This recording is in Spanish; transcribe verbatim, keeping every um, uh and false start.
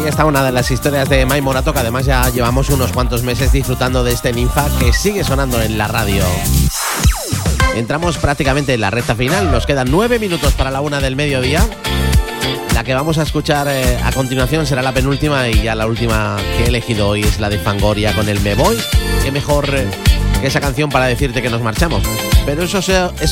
está una de las historias de Mai Morato, que además ya llevamos unos cuantos meses disfrutando de este Ninfa que sigue sonando en la radio. Entramos prácticamente en la recta final, nos quedan nueve minutos para la una del mediodía. La que vamos a escuchar eh, a continuación será la penúltima, y ya la última que he elegido hoy es la de Fangoria con el Me Voy. Qué mejor eh, que esa canción para decirte que nos marchamos. Pero eso, eso